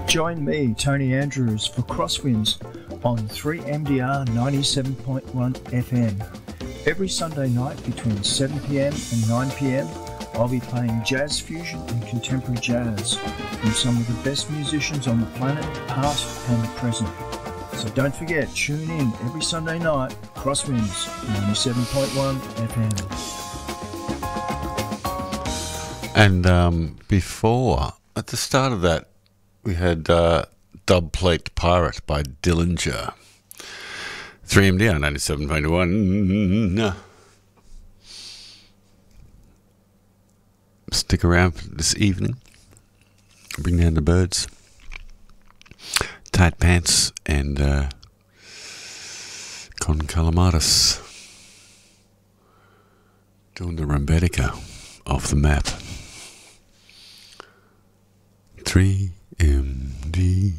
Join me, Tony Andrews, for Crosswinds on 3MDR 97.1 FM. Every Sunday night between 7pm and 9pm, I'll be playing jazz fusion and contemporary jazz from some of the best musicians on the planet, past and present. So don't forget, tune in every Sunday night, Crosswinds 97.1 FM. And before, at the start of that, we had Dubplate Pirate by Dillinger. 3MDR 97.1. Stick around for this evening. Bring down the birds. Tight Pants and Con Calamatis. Doing the Rumbetica off the map. 3MDR.